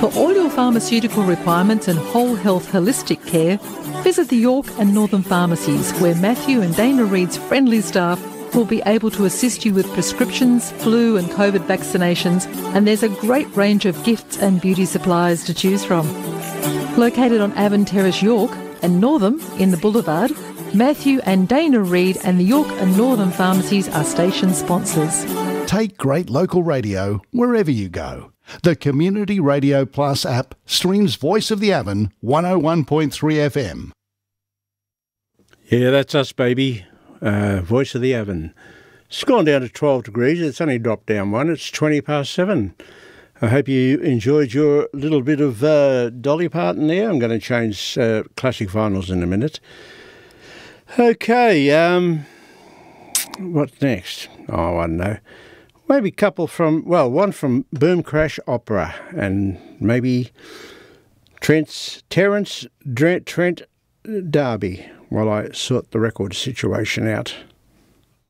For all your pharmaceutical requirements and whole health holistic care, visit the York and Northern pharmacies, where Matthew and Dana Reid's friendly staff will be able to assist you with prescriptions, flu and COVID vaccinations, and there's a great range of gifts and beauty supplies to choose from. Located on Avon Terrace, York, and Northam in the Boulevard, Matthew and Dana Reid and the York and Northern pharmacies are station sponsors. Take great local radio wherever you go. The Community Radio Plus app streams Voice of the Avon 101.3 FM. Yeah, that's us, baby. Voice of the Avon. It's gone down to 12 degrees. It's only dropped down one. It's 7:20. I hope you enjoyed your little bit of Dolly Parton there. I'm going to change classic vinyls in a minute. Okay, what's next? Oh, I don't know. Maybe a couple from, well, one from Boom Crash Opera and maybe Trent Darby while I sort the record situation out.